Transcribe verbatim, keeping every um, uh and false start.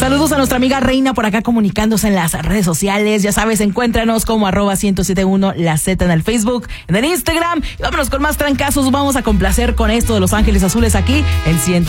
Saludos a nuestra amiga Reina por acá comunicándose en las redes sociales. Ya sabes, encuéntranos como arroba ciento siete punto uno la Z en el Facebook, en el Instagram. Y vámonos con más trancazos. Vamos a complacer con esto de Los Ángeles Azules aquí en ciento